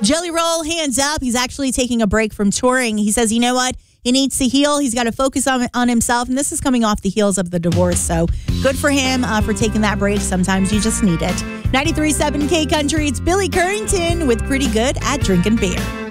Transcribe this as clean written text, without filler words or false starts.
Jelly Roll, hands up. He's actually taking a break from touring. He says, you know what? He needs to heal. He's got to focus on himself. And this is coming off the heels of the divorce. So good for him for taking that break. Sometimes you just need it. 93.7 K Country. It's Billy Currington with Pretty Good at Drinking Beer.